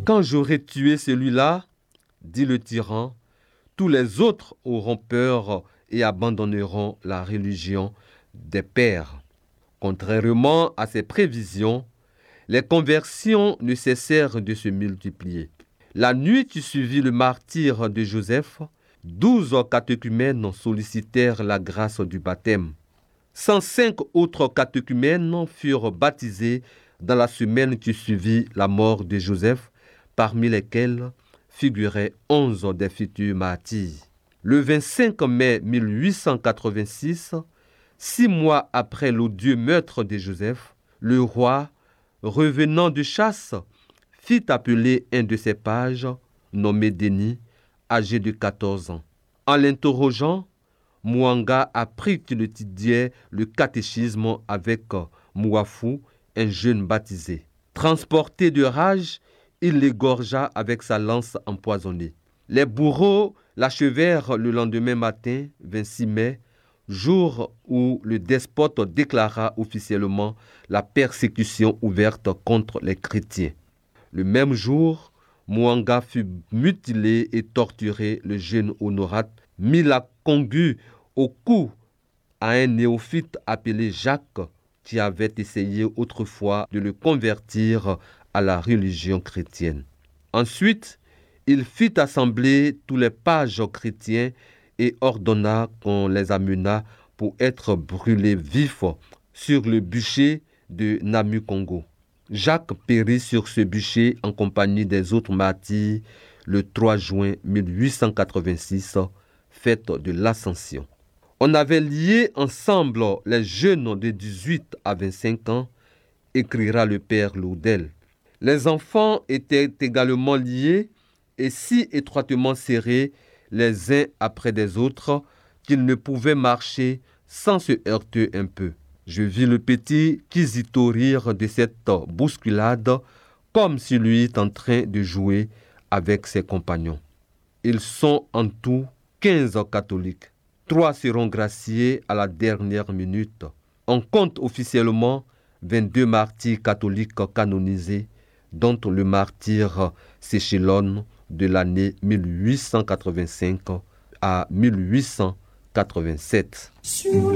Quand j'aurai tué celui-là, dit le tyran, tous les autres auront peur et abandonneront la religion des pères. Contrairement à ses prévisions, les conversions ne cessèrent de se multiplier. La nuit qui suivit le martyre de Joseph, 12 catéchumènes sollicitèrent la grâce du baptême. 105 autres catéchumènes furent baptisés dans la semaine qui suivit la mort de Joseph, parmi lesquels figuraient 11 des futurs martyrs. Le 25 mai 1886, 6 mois après l'odieux meurtre de Joseph, le roi, revenant de chasse, fit appeler un de ses pages, nommé Denis, âgé de 14 ans. En l'interrogeant, Mwanga apprit qu'il étudiait le catéchisme avec Mouafou, un jeune baptisé. Transporté de rage, il l'égorgea avec sa lance empoisonnée. Les bourreaux l'achevèrent le lendemain matin, 26 mai, jour où le despote déclara officiellement la persécution ouverte contre les chrétiens. Le même jour, Mwanga fut mutilé et torturé. Le jeune Honorat mit la congue au cou à un néophyte appelé Jacques, qui avait essayé autrefois de le convertir à la religion chrétienne. Ensuite, il fit assembler tous les pages chrétiens et ordonna qu'on les amenât pour être brûlés vifs sur le bûcher de Namukongo. Jacques périt sur ce bûcher en compagnie des autres martyrs le 3 juin 1886, fête de l'Ascension. On avait lié ensemble les jeunes de 18 à 25 ans, écrira le père Lourdel. Les enfants étaient également liés et si étroitement serrés les uns après les autres qu'ils ne pouvaient marcher sans se heurter un peu. Je vis le petit Kizito rire de cette bousculade comme s'il lui était en train de jouer avec ses compagnons. Ils sont en tout 15 catholiques. 3 seront graciés à la dernière minute. On compte officiellement 22 martyrs catholiques canonisés, dont le martyr Séchilon de l'année 1885 à 1887.